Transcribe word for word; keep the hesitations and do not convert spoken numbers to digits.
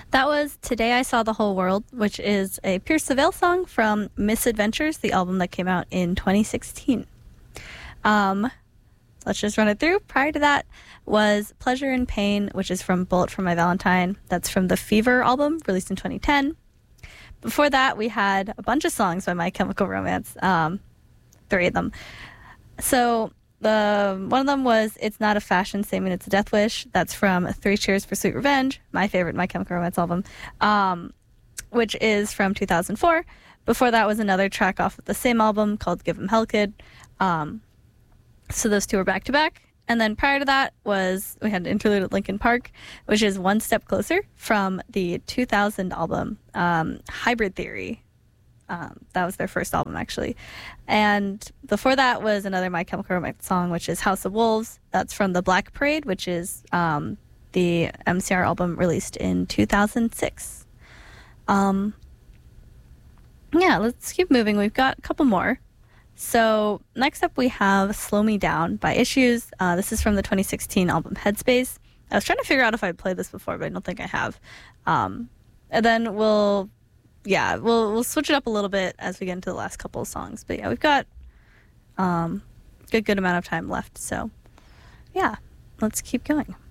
That was Today I Saw the Whole World, which is a Pierce the Veil song from Misadventures, the album that came out in twenty sixteen. Um, let's just run it through. Prior to that was Pleasure and Pain, which is from Bullet for My Valentine. That's from the Fever album, released in twenty ten. Before that, we had a bunch of songs by My Chemical Romance, um, three of them. So the one of them was It's Not a Fashion Statement, It's a Death Wish. That's from Three Cheers for Sweet Revenge, my favorite My Chemical Romance album, um, which is from two thousand four. Before that was another track off of the same album called Give 'Em Hell Kid. Um, so those two were back to back. And then prior to that was, we had an interlude at Linkin Park, which is One Step Closer from the two thousand album, um, Hybrid Theory. Um, that was their first album, actually. And before that was another My Chemical Romance song, which is House of Wolves. That's from The Black Parade, which is um, the M C R album released in two thousand six. Um, yeah, let's keep moving. We've got a couple more. So next up we have Slow Me Down by Issues. Uh, this is from the twenty sixteen album Headspace. I was trying to figure out if I'd played this before, but I don't think I have. Um, and then we'll... Yeah, we'll we'll switch it up a little bit as we get into the last couple of songs. But yeah, we've got um, a good, good amount of time left. So yeah, let's keep going.